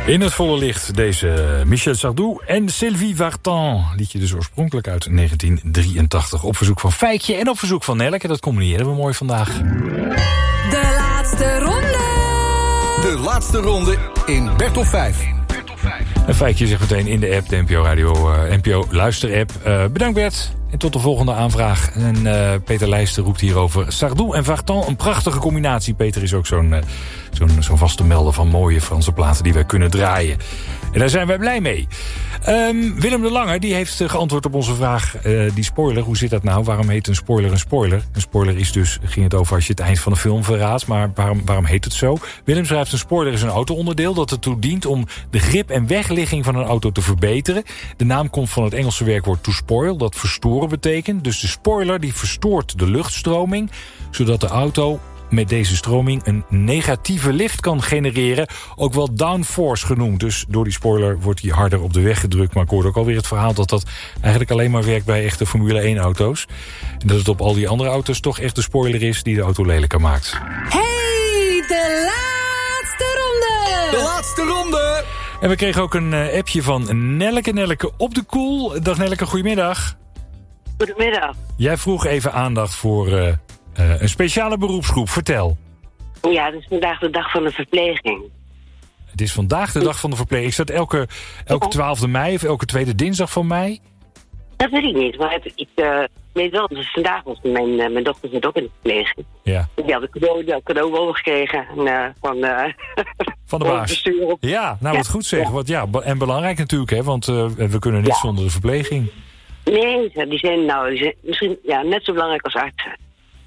In het volle licht deze Michel Sardou en Sylvie Vartan. Liedje dus oorspronkelijk uit 1983. Op verzoek van Feikje en op verzoek van Nelleke. Dat combineerden we mooi vandaag. De laatste ronde. De laatste ronde in Bert of 5. En Feikje zegt meteen in de app, de NPO Radio, NPO Luister-app. Bedankt Bert. En tot de volgende aanvraag. En Peter Leijster roept hierover Sardou en Vartan. Een prachtige combinatie. Peter is ook zo'n vaste melder van mooie Franse platen die wij kunnen draaien. En daar zijn wij blij mee. Willem de Lange die heeft geantwoord op onze vraag. Die spoiler, hoe zit dat nou? Waarom heet een spoiler een spoiler? Een spoiler is dus, ging het over als je het eind van de film verraadt. Maar waarom heet het zo? Willem schrijft, een spoiler is een auto-onderdeel dat ertoe dient om de grip en wegligging van een auto te verbeteren. De naam komt van het Engelse werkwoord to spoil, dat verstoren betekent. Dus de spoiler die verstoort de luchtstroming, zodat de auto met deze stroming een negatieve lift kan genereren. Ook wel downforce genoemd. Dus door die spoiler wordt hij harder op de weg gedrukt. Maar ik hoorde ook alweer het verhaal dat dat eigenlijk alleen maar werkt bij echte Formule 1 auto's. En dat het op al die andere auto's toch echt de spoiler is die de auto lelijker maakt. Hey, de laatste ronde! De laatste ronde! En we kregen ook een appje van Nelleke op de koel. Dag Nelleke, goedemiddag. Goedemiddag. Jij vroeg even aandacht voor een speciale beroepsgroep. Vertel. Ja, het is vandaag de dag van de verpleging. Het is vandaag de dag van de verpleging. Is dat elke 12e mei of elke tweede dinsdag van mei? Dat weet ik niet, maar ik weet wel, dus vandaag was mijn dochter zit ook in de verpleging. Ja. Die had een cadeau overgekregen van de baas. Ja, nou wat goed zeg. Ja. En belangrijk natuurlijk, hè, want we kunnen niet zonder de verpleging. Nee, die zijn misschien net zo belangrijk als artsen.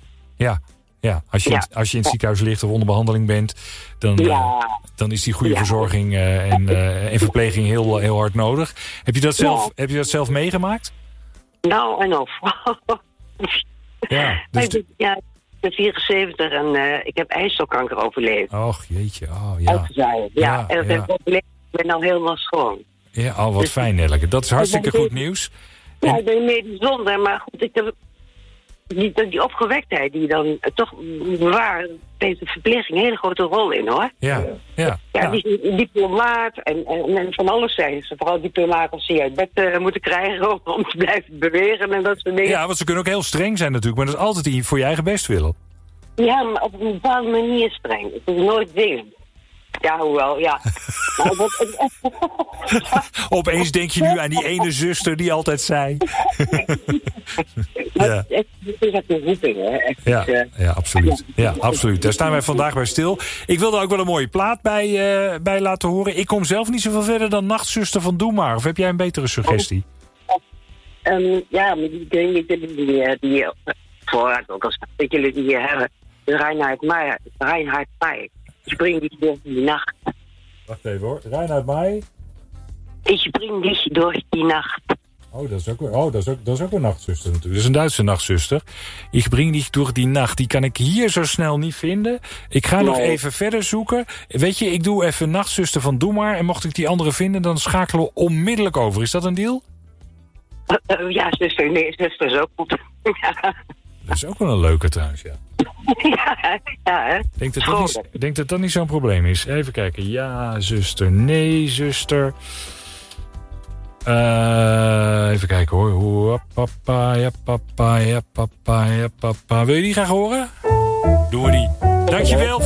Ja. Als je in het ziekenhuis ligt of onder behandeling bent, dan is die goede verzorging en verpleging heel hard nodig. Heb je dat zelf meegemaakt? Nou en of. Ja, dus ik ben 74 en ik heb ijsselkanker overleefd. Och, jeetje. Oh, ja. Uitgezaaid. Ja, en dat heb ik overleefd. Ik ben nou helemaal schoon. Ja, wat fijn, Nelleke. Dat is hartstikke goed nieuws. Ja, ik ben medisch zonder, maar goed, ik heb die opgewektheid die dan toch bewaart, deze verpleging een hele grote rol in, hoor. Ja. Die is een diplomaat en van alles zijn ze. Vooral diplomaat als ze uit bed moeten krijgen om te blijven bewegen en dat soort dingen. Ja, want ze kunnen ook heel streng zijn natuurlijk, maar dat is altijd voor je eigen best willen. Ja, maar op een bepaalde manier streng. Het is nooit dwingend. Ja, hoewel, ja. Opeens denk je nu aan die ene zuster die altijd zei. Ja. Het is echt een roeping, hè. Ja, absoluut. Ja, absoluut. Daar staan wij vandaag bij stil. Ik wilde ook wel een mooie plaat bij laten horen. Ik kom zelf niet zoveel verder dan Nachtzuster van Doe Maar. Of heb jij een betere suggestie? Ja, maar die vooruit ook als dat jullie die hier hebben. Reinhard May. Spring dich door die nacht. Wacht even hoor. Reinhard May. Ik spring dich door die nacht. Dat is ook een nachtzuster natuurlijk. Dat is een Duitse nachtzuster. Ik breng dich door die nacht. Die kan ik hier zo snel niet vinden. Ik ga nog even verder zoeken. Weet je, ik doe even Nachtzuster van Doe Maar. En mocht ik die andere vinden, dan schakelen we onmiddellijk over. Is dat een deal? Ja, zuster. Nee, zuster is ook goed. Ja. Dat is ook wel een leuke trouwens, ja. Ja, hè? Denk dat dat niet zo'n probleem is. Even kijken. Ja, zuster. Nee, zuster. Even kijken hoor. Wil je die graag horen? Doen we die. Dankjewel.